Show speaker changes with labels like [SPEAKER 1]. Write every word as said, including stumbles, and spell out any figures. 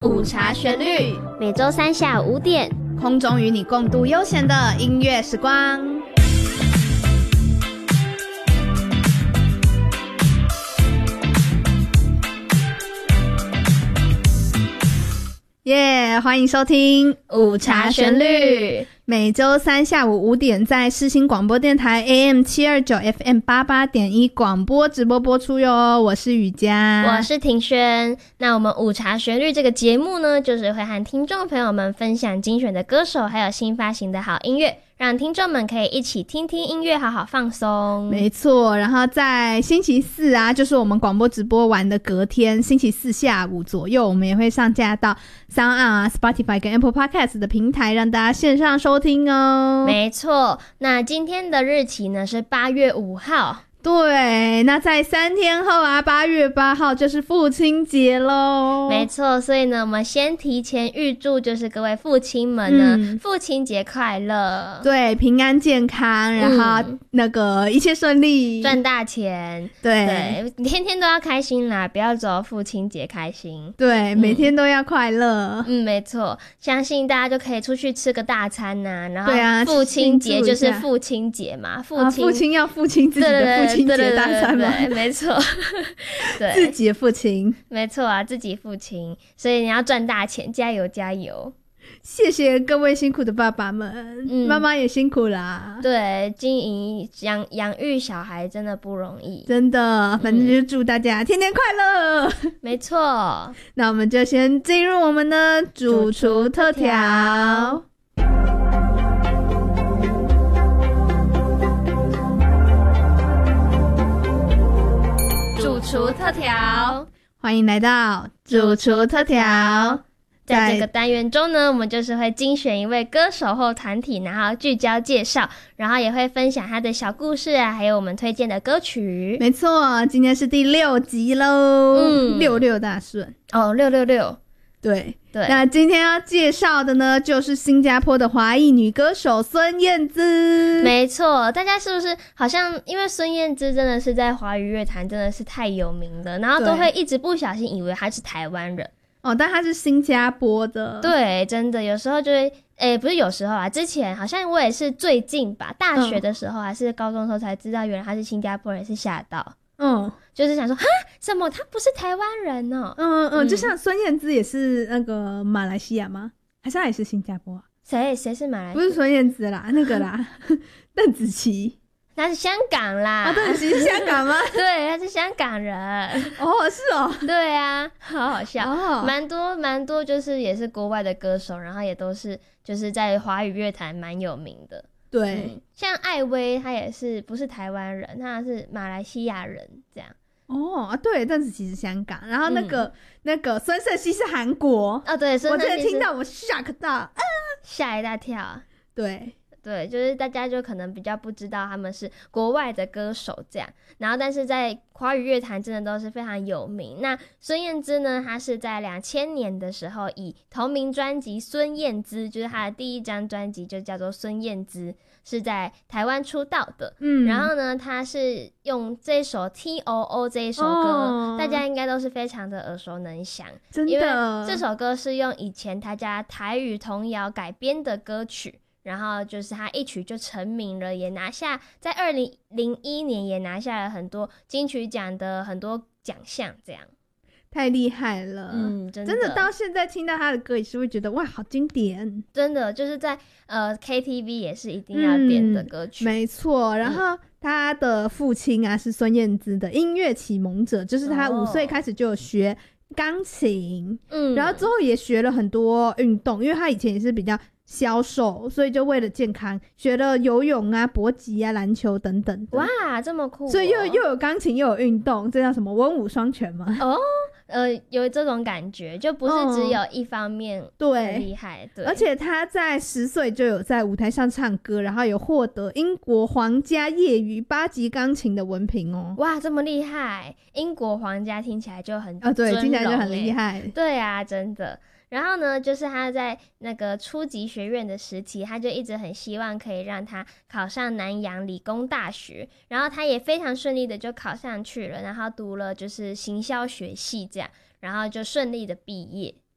[SPEAKER 1] 午茶旋律，
[SPEAKER 2] 每周三下午五点，
[SPEAKER 1] 空中与你共度悠闲的音乐时光。耶、yeah, 欢迎收听
[SPEAKER 2] 午茶旋律，
[SPEAKER 1] 每周三下午五点在世新广播电台 A M 七二九 F M 八八点一 广播直播播出哟。我是雨佳，
[SPEAKER 2] 我是庭轩。那我们午茶旋律这个节目呢，就是会和听众朋友们分享精选的歌手还有新发行的好音乐，让听众们可以一起听听音乐，好好放松。
[SPEAKER 1] 没错，然后在星期四啊，就是我们广播直播完的隔天，星期四下午左右，我们也会上架到 SoundOn 啊、Spotify 跟 Apple Podcast 的平台，让大家线上收听哦。
[SPEAKER 2] 没错，那今天的日期呢是八月五号。
[SPEAKER 1] 对，那在三天后啊，八月八号就是父亲节咯。
[SPEAKER 2] 没错，所以呢，我们先提前预祝就是各位父亲们呢、嗯、父亲节快乐，
[SPEAKER 1] 对，平安健康，然后那个一切顺利，
[SPEAKER 2] 赚大钱，
[SPEAKER 1] 对
[SPEAKER 2] 对，天天都要开心啦，不要只有父亲节开心，
[SPEAKER 1] 对、嗯，每天都要快乐。
[SPEAKER 2] 嗯，没错，相信大家就可以出去吃个大餐呐、啊，然后
[SPEAKER 1] 对啊，
[SPEAKER 2] 父亲节就是父亲节嘛，父亲、
[SPEAKER 1] 啊、父亲要父亲自己的父亲。父亲节大餐吗？
[SPEAKER 2] 对对对对，没错，对，
[SPEAKER 1] 自己的父亲，
[SPEAKER 2] 没错啊，自己父亲，所以你要赚大钱，加油加油！
[SPEAKER 1] 谢谢各位辛苦的爸爸们，嗯、妈妈也辛苦啦。
[SPEAKER 2] 对，经营养养育小孩真的不容易，
[SPEAKER 1] 真的，反正就祝大家天天快乐。
[SPEAKER 2] 嗯、没错，
[SPEAKER 1] 那我们就先进入我们的主厨特调。
[SPEAKER 2] 主厨特调，
[SPEAKER 1] 欢迎来到主厨特调。
[SPEAKER 2] 在这个单元中呢，我们就是会精选一位歌手或团体，然后聚焦介绍，然后也会分享他的小故事啊，还有我们推荐的歌曲。
[SPEAKER 1] 没错，今天是第六集咯，嗯，六六大顺
[SPEAKER 2] 哦，六六六，
[SPEAKER 1] 对
[SPEAKER 2] 对。
[SPEAKER 1] 那今天要介绍的呢，就是新加坡的华裔女歌手孙燕姿。
[SPEAKER 2] 没错，大家是不是好像因为孙燕姿真的是在华语乐坛真的是太有名了，然后都会一直不小心以为她是台湾人
[SPEAKER 1] 哦，但她是新加坡的。
[SPEAKER 2] 对，真的有时候就会诶、欸、不是有时候啊，之前好像我也是最近吧，大学的时候、嗯、还是高中的时候才知道原来她是新加坡人，是吓到。嗯，就是想说哈什么他不是台湾人哦。
[SPEAKER 1] 嗯嗯，就像孙燕姿也是那个马来西亚吗？还是他也是新加坡啊？
[SPEAKER 2] 谁谁是马来西亚？
[SPEAKER 1] 不是孙燕姿啦，那个啦邓紫棋。
[SPEAKER 2] 他是香港啦。
[SPEAKER 1] 啊，邓紫棋是香港吗？
[SPEAKER 2] 对，他是香港人。
[SPEAKER 1] 哦，是哦。
[SPEAKER 2] 对啊，好好笑。
[SPEAKER 1] 哦，
[SPEAKER 2] 蛮多蛮多就是也是国外的歌手，然后也都是就是在华语乐坛蛮有名的。
[SPEAKER 1] 对、
[SPEAKER 2] 嗯，像艾薇他也是不是台湾人，他是马来西亚人这样。
[SPEAKER 1] 哦啊，对，邓紫棋是香港，然后那个、嗯、那个孙盛希是韩国。
[SPEAKER 2] 哦，对，孙盛希
[SPEAKER 1] 我之前听到我 shock 到，啊，
[SPEAKER 2] 吓一大跳。
[SPEAKER 1] 对
[SPEAKER 2] 对，就是大家就可能比较不知道他们是国外的歌手这样，然后但是在华语乐坛真的都是非常有名。那孙燕姿呢，她是在两千年的时候以同名专辑《孙燕姿》，就是她的第一张专辑就叫做《孙燕姿》，是在台湾出道的。嗯，然后呢，她是用这首 T O O 这一首歌、哦，大家应该都是非常的耳熟能详，
[SPEAKER 1] 真的，
[SPEAKER 2] 因为这首歌是用以前他家台语童谣改编的歌曲。然后就是他一曲就成名了，也拿下在二零零一年也拿下了很多金曲奖的很多奖项，这样
[SPEAKER 1] 太厉害了。嗯，真的，真的到现在听到他的歌也是会觉得哇，好经典。
[SPEAKER 2] 真的就是在呃 K T V 也是一定要点的歌曲。
[SPEAKER 1] 嗯、没错，然后他的父亲啊是孙燕姿的音乐启蒙者，就是他五岁开始就有学钢琴，嗯，然后之后也学了很多运动，因为他以前也是比较消瘦，所以就为了健康学了游泳啊、搏击啊、篮球等等的。
[SPEAKER 2] 哇，这么酷、哦！
[SPEAKER 1] 所以又又有钢琴又有运动，这叫什么文武双全吗？
[SPEAKER 2] 哦，呃，有这种感觉，就不是只有一方面很厉害、嗯、对, 对，
[SPEAKER 1] 而且他在十岁就有在舞台上唱歌，然后有获得英国皇家业余八级钢琴的文凭哦。
[SPEAKER 2] 哇，这么厉害！英国皇家听起来就很
[SPEAKER 1] 啊、哦，对，听起来就很厉害。
[SPEAKER 2] 对啊，真的。然后呢，就是他在那个初级学院的时期，他就一直很希望可以让他考上南洋理工大学，然后他也非常顺利的就考上去了，然后读了就是行销学系这样，然后就顺利的毕业。